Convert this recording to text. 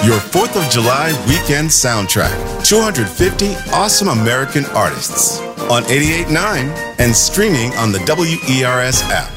Your 4th of July weekend soundtrack. 250 awesome American artists on 88.9 and streaming on the WERS app.